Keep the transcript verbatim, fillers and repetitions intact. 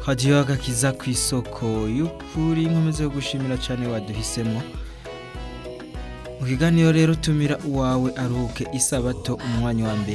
hadiyo agakiza ku isoko y'ukuri nkomeze yo gushimira cyane waduhisemo mu kiganiro rero tumira uwawe aruhuke isabato umwanya wa mbere